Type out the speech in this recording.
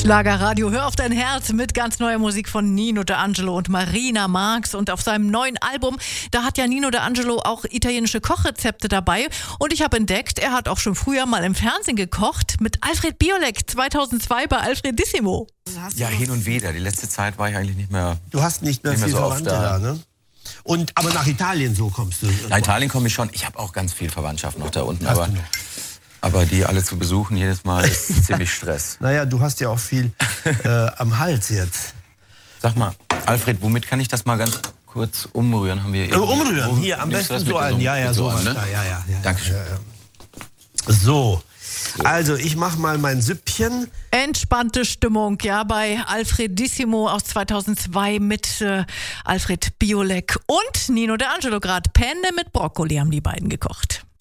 Schlagerradio, hör auf dein Herz mit ganz neuer Musik von Nino D'Angelo und Marina Marx. Und auf seinem neuen Album, da hat ja Nino D'Angelo auch italienische Kochrezepte dabei. Und ich habe entdeckt, er hat auch schon früher mal im Fernsehen gekocht mit Alfred Biolek 2002 bei Alfredissimo. Ja, hin und wieder. Die letzte Zeit war ich eigentlich nicht mehr. Du hast nicht mehr viel so Verwandte da, ne? Aber nach Italien so kommst du? Nach Italien komme ich schon. Ich habe auch ganz viel Verwandtschaft noch da unten. Aber die alle zu besuchen jedes Mal ist ziemlich Stress. Naja, du hast ja auch viel am Hals jetzt. Sag mal, Alfred, womit kann ich das mal ganz kurz umrühren? Haben wir umrühren, hier, am besten so einen. Ja, so einen. Ja. Dankeschön. So, also ich mache mal mein Süppchen. Entspannte Stimmung, ja, bei Alfredissimo aus 2002 mit Alfred Biolek und Nino D'Angelo gerade. Penne mit Brokkoli haben die beiden gekocht.